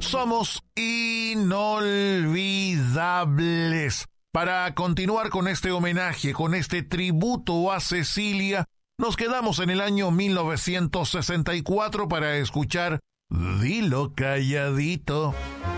Somos inolvidables. Para continuar con este homenaje, con este tributo a Cecilia, nos quedamos en el año 1964 para escuchar Dilo Calladito.